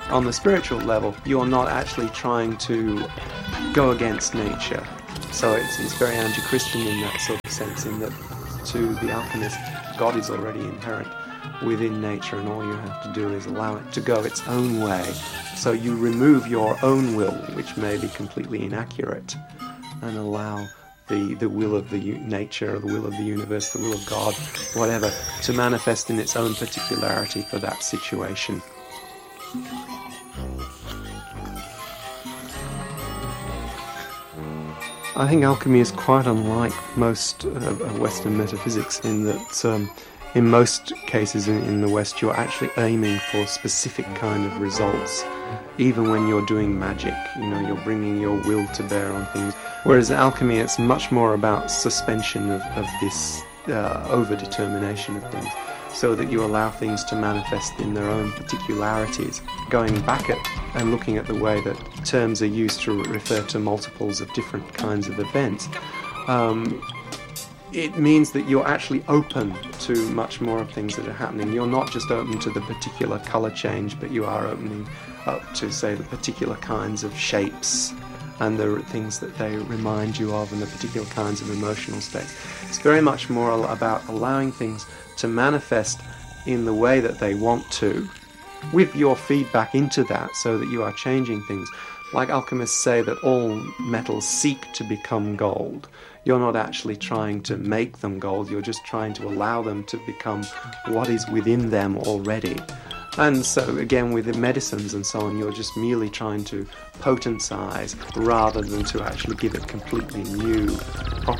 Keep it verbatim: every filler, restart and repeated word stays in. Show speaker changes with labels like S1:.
S1: On the spiritual level, you're not actually trying to go against nature. So it's, it's very anti-Christian in that sort of sense, in that to the alchemist, God is already inherent within nature, and all you have to do is allow it to go its own way. So you remove your own will, which may be completely inaccurate, and allow the, the will of the u- nature, the will of the universe, the will of God, whatever, to manifest in its own particularity for that situation. I think alchemy is quite unlike most uh, Western metaphysics in that um, in most cases in, in the West you're actually aiming for specific kind of results. Even when you're doing magic, you know, you're bringing your will to bear on things. Whereas alchemy, it's much more about suspension of, of this uh, over-determination of things, so that you allow things to manifest in their own particularities. Going back at and looking at the way that terms are used to refer to multiples of different kinds of events, um, it means that you're actually open to much more of things that are happening. You're not just open to the particular colour change, but you are opening up to, say, the particular kinds of shapes and the things that they remind you of, and the particular kinds of emotional states. It's very much more about allowing things to manifest in the way that they want to, with your feedback into that, so that you are changing things. Like alchemists say that all metals seek to become gold. You're not actually trying to make them gold, you're just trying to allow them to become what is within them already. And so again, with the medicines and so on, you're just merely trying to potentize rather than to actually give it completely new properties.